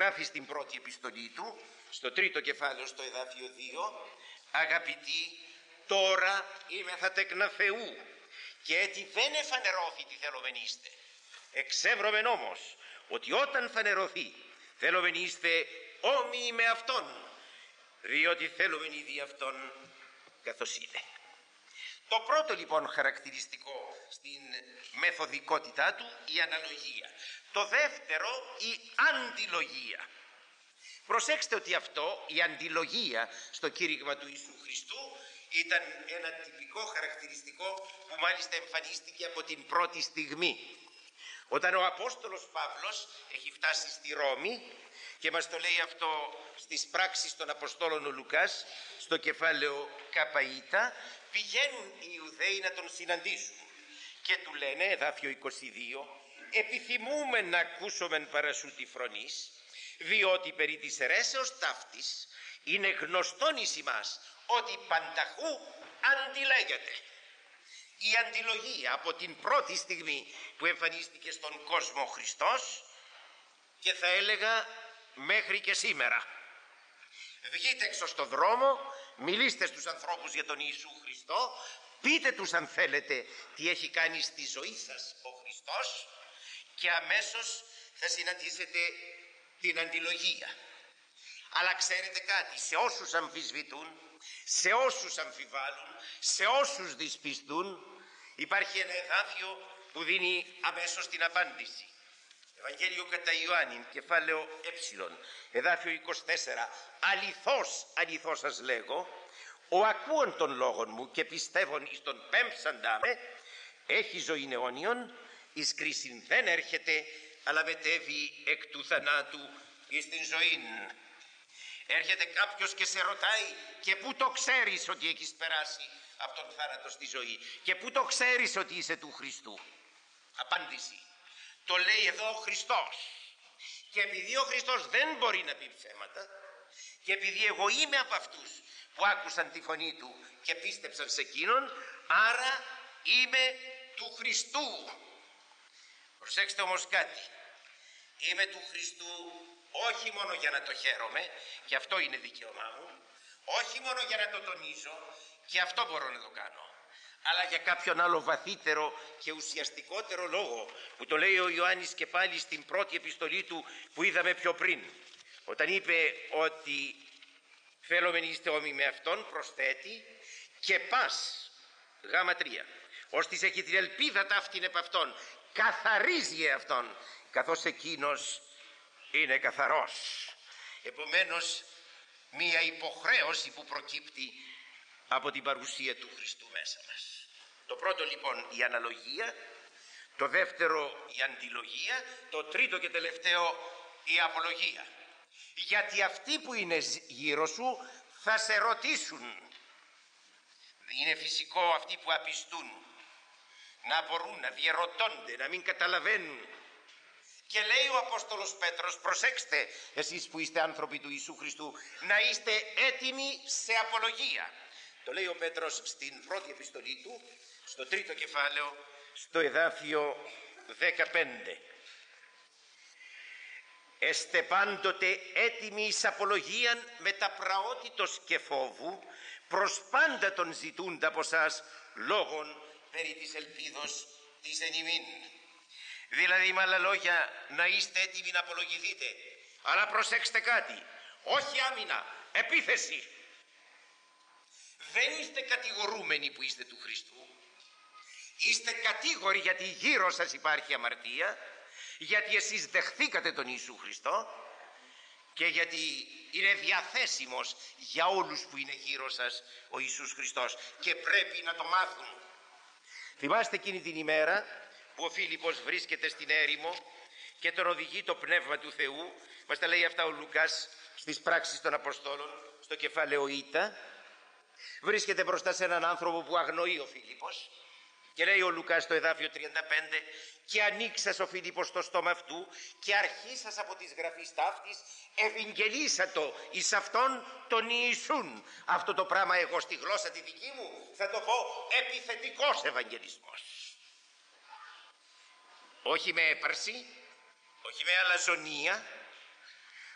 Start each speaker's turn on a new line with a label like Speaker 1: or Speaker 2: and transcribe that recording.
Speaker 1: γράφει στην πρώτη επιστολή του, στο τρίτο κεφάλαιο, στο εδάφιο 2, αγαπητοί, τώρα είμεθα τέκνα Θεού και έτσι δεν εφανερώθη τι θέλομεν είστε. Εξεύρωμεν όμως ότι όταν φανερωθεί θέλομεν είστε όμοιοι με Αυτόν, διότι θέλομεν ήδη Αυτόν καθώς είναι. Το πρώτο λοιπόν χαρακτηριστικό στην μεθοδικότητά του η αναλογία. Το δεύτερο η αντιλογία. Προσέξτε ότι αυτό, η αντιλογία στο κήρυγμα του Ιησού Χριστού, ήταν ένα τυπικό χαρακτηριστικό που μάλιστα εμφανίστηκε από την πρώτη στιγμή. Όταν ο Απόστολος Παύλος έχει φτάσει στη Ρώμη, και μας το λέει αυτό στις πράξεις των Αποστόλων ο Λουκάς, στο κεφάλαιο Καπαΐτα, πηγαίνουν οι Ιουδαίοι να τον συναντήσουν και του λένε, εδάφιο 22, επιθυμούμε να ακούσομεν παρά σου τη φρονής, διότι περί της αιρέσεως ταύτης είναι γνωστόν εις ημάς ότι πανταχού αντιλέγεται. Η αντιλογία από την πρώτη στιγμή που εμφανίστηκε στον κόσμο ο Χριστός, και θα έλεγα μέχρι και σήμερα. Βγείτε έξω στον δρόμο, μιλήστε στους ανθρώπους για τον Ιησού Χριστό, πείτε τους αν θέλετε τι έχει κάνει στη ζωή σας ο Χριστός και αμέσως θα συναντήσετε την αντιλογία. Αλλά ξέρετε κάτι, σε όσους αμφισβητούν, σε όσους αμφιβάλλουν, σε όσους δυσπιστούν, υπάρχει ένα εδάφιο που δίνει αμέσως την απάντηση. Ευαγγέλιο κατά Ιωάννην, κεφάλαιο εδάφιο 24. Αληθώς σας λέγω, ο ακούων των λόγων μου και πιστεύων εις τον πέμψαντά με, έχει ζωήν αιώνιον, εις κρίσιν δεν έρχεται, αλλά μετέβει εκ του θανάτου εις την ζωήν. Έρχεται κάποιος και σε ρωτάει, και πού το ξέρεις ότι έχεις περάσει από τον θάνατο στη ζωή, και πού το ξέρεις ότι είσαι του Χριστού? Απάντηση, το λέει εδώ ο Χριστός. Και επειδή ο Χριστός δεν μπορεί να πει ψέματα, και επειδή εγώ είμαι από αυτούς που άκουσαν τη φωνή του και πίστεψαν σε εκείνον, άρα είμαι του Χριστού. Προσέξτε όμως κάτι, είμαι του Χριστού όχι μόνο για να το χαίρομαι, και αυτό είναι δικαίωμά μου, όχι μόνο για να το τονίζω, και αυτό μπορώ να το κάνω, αλλά για κάποιον άλλο βαθύτερο και ουσιαστικότερο λόγο, που το λέει ο Ιωάννης και πάλι στην πρώτη επιστολή του που είδαμε πιο πριν, όταν είπε ότι θέλομεν είστε όμοι με Αυτόν, προσθέτει, και πας, Γ3, ώστις έχει την ελπίδα ταύτην επ' Αυτόν, καθαρίζει Αυτόν, καθώς εκείνος είναι καθαρός. Επομένως, μία υποχρέωση που προκύπτει από την παρουσία του Χριστού μέσα μας. Το πρώτο λοιπόν η αναλογία, το δεύτερο η αντιλογία, το τρίτο και τελευταίο η απολογία. Γιατί αυτοί που είναι γύρω σου θα σε ρωτήσουν. Είναι φυσικό αυτοί που απιστούν να μπορούν να διερωτώνται, να μην καταλαβαίνουν. Και λέει ο Απόστολος Πέτρος, προσέξτε εσείς που είστε άνθρωποι του Ιησού Χριστού, να είστε έτοιμοι σε απολογία. Το λέει ο Πέτρος στην πρώτη επιστολή του, στο τρίτο κεφάλαιο, στο εδάφιο 15. Εστε πάντοτε έτοιμοι εις απολογίαν με τα πραότητος και φόβου, προς πάντα τον ζητούντα από σας λόγων περί της ελπίδος της εν ημίν. Δηλαδή με άλλα λόγια, να είστε έτοιμοι να απολογηθείτε, αλλά προσέξτε κάτι, όχι άμυνα, επίθεση. Δεν είστε κατηγορούμενοι που είστε του Χριστού, είστε κατήγοροι γιατί γύρω σας υπάρχει αμαρτία, γιατί εσείς δεχθήκατε τον Ιησού Χριστό και γιατί είναι διαθέσιμος για όλους που είναι γύρω σας ο Ιησούς Χριστός και πρέπει να το μάθουν. Θυμάστε εκείνη την ημέρα που ο Φίλιππος βρίσκεται στην έρημο και τον οδηγεί το Πνεύμα του Θεού, μας τα λέει αυτά ο Λουκάς στις πράξεις των Αποστόλων, στο κεφάλαιο Ήτα. Βρίσκεται μπροστά σε έναν άνθρωπο που αγνοεί ο Φίλιππος και λέει ο Λουκάς στο εδάφιο 35, και ανοίξας ο Φίλιππος το στόμα αυτού και αρχίσας από τις γραφείς ταύτης ευαγγελίσατο εις αυτόν τον Ιησούν. Αυτό το πράγμα εγώ στη γλώσσα τη δική μου θα το πω επιθετικός ευαγγελισμός. Όχι με έπαρση, όχι με αλαζονία,